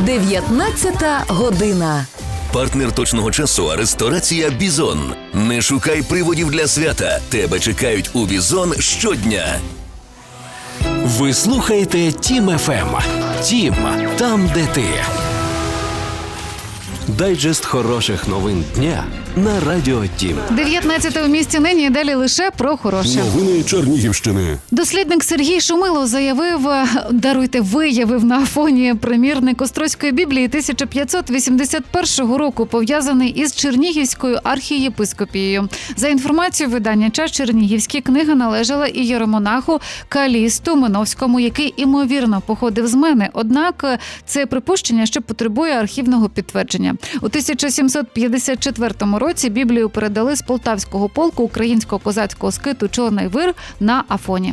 19 година. Партнер точного часу – ресторація «Бізон». Не шукай приводів для свята. Тебе чекають у «Бізон» щодня. Ви слухаєте Тім ФМ. Тім – там, де ти. Дайджест хороших новин дня на Радіо Тім. 19 у місті нині і далі лише про хороше. Новини Чернігівщини. Дослідник Сергій Шумило виявив на Афоні примірник Острозької Біблії 1581 року, пов'язаний із Чернігівською архієпископією. За інформацією видання «Час», чернігівська книга належала і єромонаху Калісту Миновському, який, імовірно, походив з Мени. Однак це припущення ще потребує архівного підтвердження. У 1754 році Біблію передали з Полтавського полку українського козацького скиту «Чорний вир» на Афоні.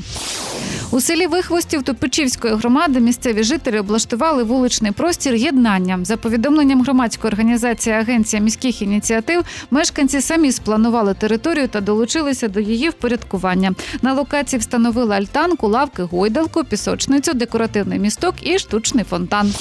У селі Вихвостів Топичівської громади місцеві жителі облаштували вуличний простір «Єднання». За повідомленням громадської організації «Агенція міських ініціатив», мешканці самі спланували територію та долучилися до її впорядкування. На локації встановили альтанку, лавки, гойдалку, пісочницю, декоративний місток і штучний фонтан.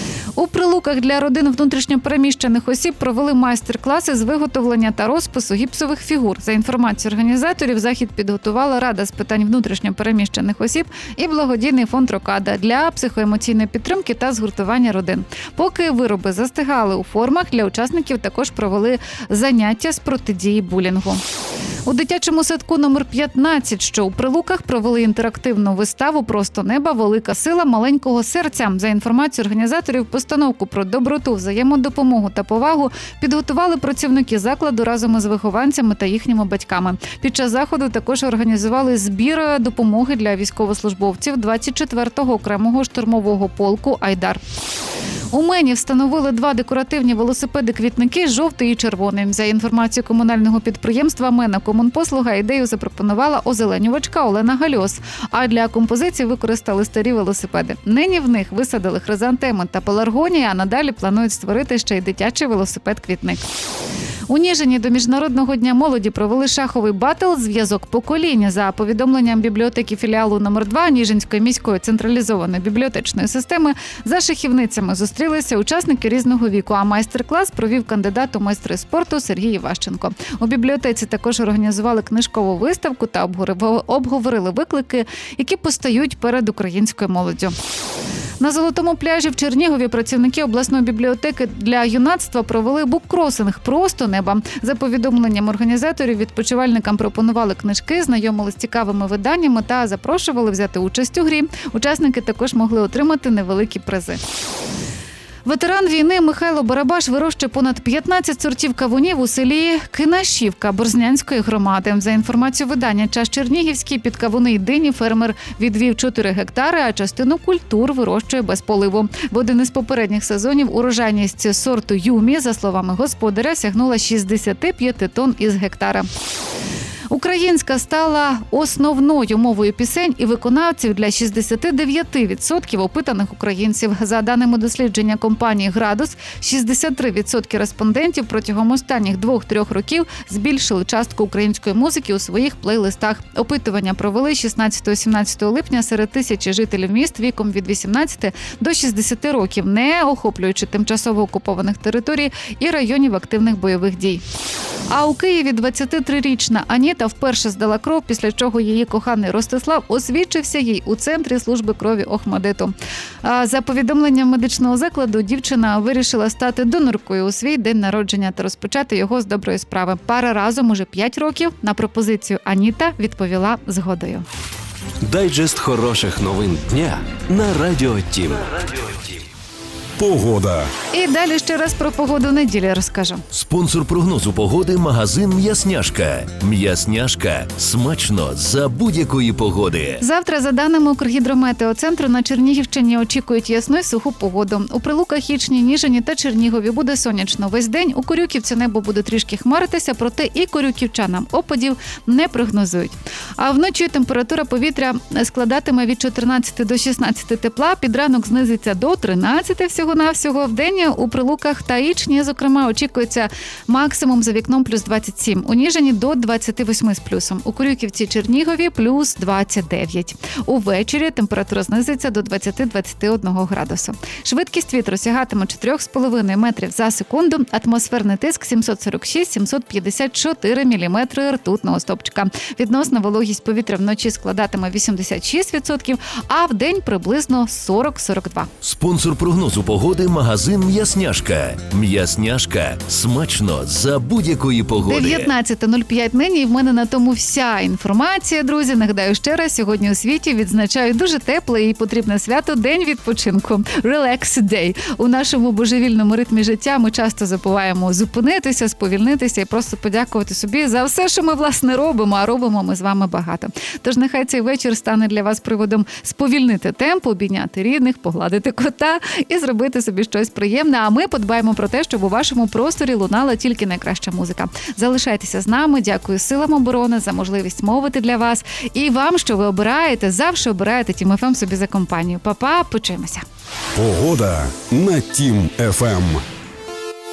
У Прилуках для родин внутрішньопереміщених осіб провели майстер-класи з виготовлення та розпису гіпсових фігур. За інформацією організаторів, захід підготувала Рада з питань внутрішньопереміщених осіб і благодійний фонд «Рокада» для психоемоційної підтримки та згуртування родин. Поки вироби застигали у формах, для учасників також провели заняття з протидії булінгу. У дитячому садку номер 15, що у Прилуках, провели інтерактивну виставу «Просто неба. Велика сила маленького серця». За інформацією організаторів, постановку про доброту, взаємодопомогу та повагу підготували працівники закладу разом із вихованцями та їхніми батьками. Під час заходу також організували збір допомоги для військовослужбовців 24-го окремого штурмового полку «Айдар». У Мені встановили 2 декоративні велосипеди-квітники – жовтий і червоний. За інформацією комунального підприємства «Мена Комунпослуга», ідею запропонувала озеленювачка Олена Гальос, а для композиції використали старі велосипеди. Нині в них висадили хризантеми та пеларгонії, а надалі планують створити ще й дитячий велосипед-квітник. У Ніжині до Міжнародного дня молоді провели шаховий батл «Зв'язок поколінь». За повідомленням бібліотеки філіалу номер 2 Ніжинської міської централізованої бібліотечної системи, за шахівницями зустрілися учасники різного віку, а майстер-клас провів кандидат у майстри спорту Сергій Іващенко. У бібліотеці також організували книжкову виставку та обговорили виклики, які постають перед українською молоддю. На Золотому пляжі в Чернігові працівники обласної бібліотеки для юнацтва провели буккросинг «Просто неба». За повідомленням організаторів, відпочивальникам пропонували книжки, знайомили з цікавими виданнями та запрошували взяти участь у грі. Учасники також могли отримати невеликі призи. Ветеран війни Михайло Барабаш вирощує понад 15 сортів кавунів у селі Кинашівка Борзнянської громади. За інформацією видання «Час Чернігівський», під кавуни й дині фермер відвів 4 гектари, а частину культур вирощує без поливу. В один із попередніх сезонів урожайність сорту Юмі, за словами господаря, сягнула 65 тонн із гектара. Українська стала основною мовою пісень і виконавців для 69% опитаних українців. За даними дослідження компанії «Градус», 63% респондентів протягом останніх 2-3 років збільшили частку української музики у своїх плейлистах. Опитування провели 16-17 липня серед тисячі жителів міст віком від 18 до 60 років, не охоплюючи тимчасово окупованих територій і районів активних бойових дій. А у Києві 23-річна Аніта вперше здала кров, після чого її коханий Ростислав освідчився їй у центрі служби крові Охмадиту. За повідомленням медичного закладу, дівчина вирішила стати доноркою у свій день народження та розпочати його з доброї справи. Пара разом уже 5 років. На пропозицію Аніта відповіла згодою. Дайджест хороших новин дня на Радіо Тім. Погода. І далі ще раз про погоду неділі розкажу. Спонсор прогнозу погоди – магазин «М'ясняшка». «М'ясняшка» – смачно за будь-якої погоди. Завтра, за даними Укргідрометеоцентру, на Чернігівщині очікують ясну і суху погоду. У Прилуках, Ічні, Ніжині та Чернігові буде сонячно весь день. У Корюківці небо буде трішки хмаритися, проте і корюківчанам опадів не прогнозують. А вночі температура повітря складатиме від 14 до 16 тепла, під ранок знизиться до 13 всього всього-навсього. Вдень у Прилуках та Ічні, зокрема, очікується максимум за вікном плюс 27. У Ніжині до 28 з плюсом. У Корюківці, Чернігові плюс 29. Увечері температура знизиться до 20-21 градусу. Швидкість вітру сягатиме 4,5 метрів за секунду. Атмосферний тиск 746-754 міліметри ртутного стовпчика. Відносна вологість повітря вночі складатиме 86%, а вдень приблизно 40-42. Спонсор прогнозу погоди – магазин «М'ясняшка». «М'ясняшка» – смачно за будь-якої погоди. 19.05 нині, і в мене на тому вся інформація, друзі. Нагадаю ще раз, сьогодні у світі відзначають дуже тепле і потрібне свято – День відпочинку. Relax Day. У нашому божевільному ритмі життя ми часто забуваємо зупинитися, сповільнитися і просто подякувати собі за все, що ми, власне, робимо, а робимо ми з вами багато. Тож нехай цей вечір стане для вас приводом сповільнити темп, обійняти рідних, погладити кота і зробити собі щось приємне. А ми подбаємо про те, щоб у вашому просторі лунала тільки найкраща музика. Залишайтеся з нами. Дякую силам оборони за можливість мовити для вас. І вам, що ви обираєте, завжди обираєте Тім ФМ собі за компанію. Па-па, почуємося. Погода на Тім ФМ.